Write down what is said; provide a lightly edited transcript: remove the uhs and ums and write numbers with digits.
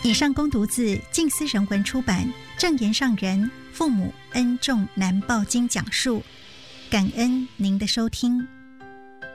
以上供读自静思人文出版正言上人父母恩重难报经讲述，感恩您的收听。